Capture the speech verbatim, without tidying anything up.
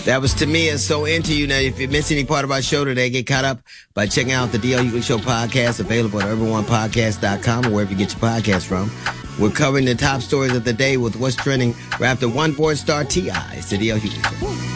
That was Tamia, So Into You. Now, if you missed any part of our show today, get caught up by checking out the D L Hughley Show podcast, available at urban one podcast dot com or wherever you get your podcast from. We're covering the top stories of the day with what's trending right after one four star T I. It's the D L Hughley Show.